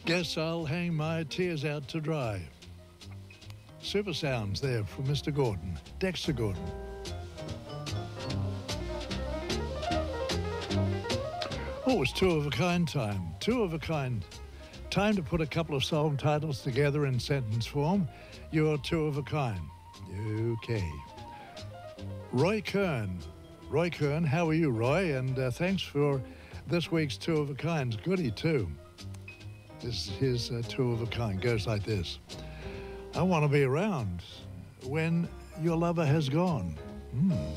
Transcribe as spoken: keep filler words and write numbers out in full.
Guess I'll hang my tears out to dry. Super sounds there from Mister Gordon, Dexter Gordon. Oh, it's two of a kind time. Two of a kind. Time to put a couple of song titles together in sentence form. You're two of a kind. Okay. Roy Kern. Roy Kern, how are you, Roy? And uh, thanks for this week's Two of a Kind. Goody, too. This is his uh, Two of a Kind. Goes like this. I want to be around when your lover has gone. Mm,